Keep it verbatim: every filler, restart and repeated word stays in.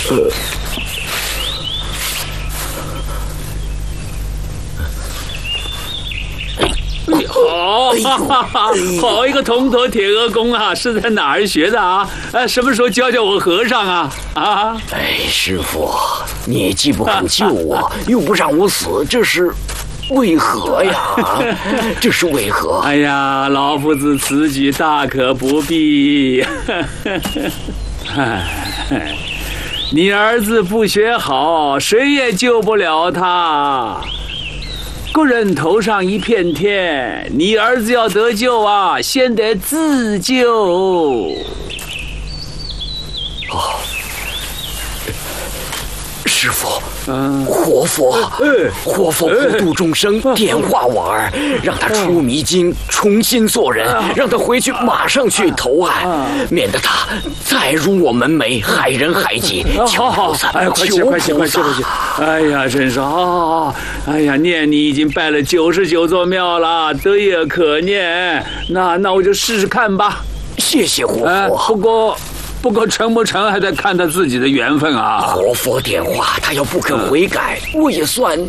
好，好一个铜头铁额功啊！是在哪儿学的啊？呃，什么时候教教我和尚啊？啊！ 哎，师傅，你既不肯救我，又不让我死，这是为何呀？这是为何？ 哎呀，老夫子此举大可不必。你儿子不学好，谁也救不了他。个人头上一片天，你儿子要得救啊，先得自救。 哦，师傅，嗯，活佛，活佛普度众生，点化我儿，让他出迷津，重新做人，让他回去马上去投案，免得他再辱我门楣，害人害己。求菩萨， 哎，快去，快去，快去，快去！哎呀，真是啊！哎呀，念你已经拜了九十九座庙了，得也可念。那那我就试试看吧。 谢谢活佛。 哎、不过。不过成不成还得看他自己的缘分啊！ 活佛点化，他要不肯悔改，我也算